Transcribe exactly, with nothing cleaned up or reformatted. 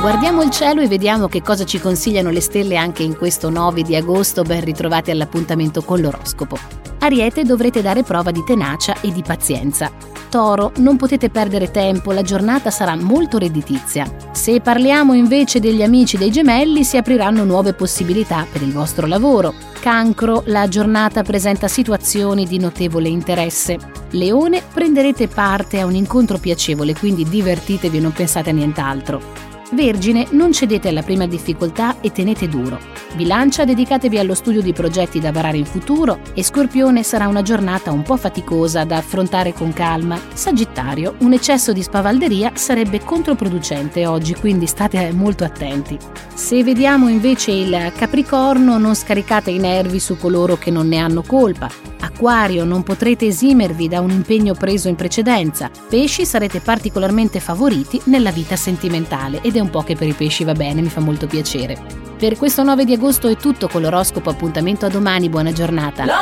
Guardiamo il cielo e vediamo che cosa ci consigliano le stelle anche in questo nove di agosto. Ben ritrovati all'appuntamento con l'oroscopo. Ariete, dovrete dare prova di tenacia e di pazienza. Toro, non potete perdere tempo, la giornata sarà molto redditizia. Se parliamo invece degli amici dei Gemelli, si apriranno nuove possibilità per il vostro lavoro. Cancro, la giornata presenta situazioni di notevole interesse. Leone, prenderete parte a un incontro piacevole, quindi divertitevi e non pensate a nient'altro. Vergine, non cedete alla prima difficoltà e tenete duro. Bilancia, dedicatevi allo studio di progetti da varare in futuro. E Scorpione, sarà una giornata un po' faticosa da affrontare con calma. Sagittario, un eccesso di spavalderia sarebbe controproducente oggi, quindi state molto attenti. Se vediamo invece il Capricorno, non scaricate i nervi su coloro che non ne hanno colpa. Acquario, non potrete esimervi da un impegno preso in precedenza. Pesci, sarete particolarmente favoriti nella vita sentimentale ed è un po' che per i pesci va bene, mi fa molto piacere. Per questo nove di agosto è tutto con l'oroscopo, appuntamento a domani, buona giornata.